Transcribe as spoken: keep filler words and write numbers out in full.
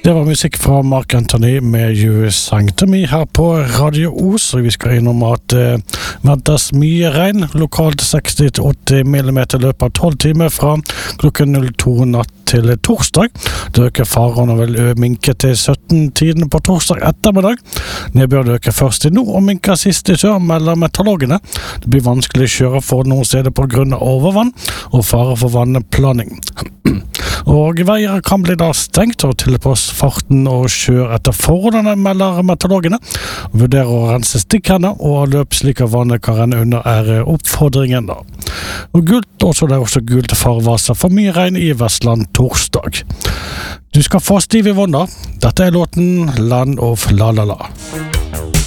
Det var musikk fra Mark Anthony med You Sang To Me her på Radio Os, og vi skal innom at det eh, ventes mye regn, lokalt seksti til åtti millimeter i løpet av tolv timer fra klokken to natt til torsdag. Det øker faren og vil minke til sytten tiden på torsdag ettermiddag. Nedbør øker først i nord og minker sist i sør, melder meteorologene. Det blir vanskelig å kjøre for noen steder på grunn av overvann og fare for vannplaning. Og veier kan bli da stengt og tilpass farten og kjør etter forholdene, melder meteorologene. Vurder å rense stikkrenner og løp slik at vannet kan renne under er oppfordringen da. Og gult, også det er også gult farvarsel for mye regn i Vestland torsdag. Du skal få Stevie Wonder. Dette er låten Land of La La La.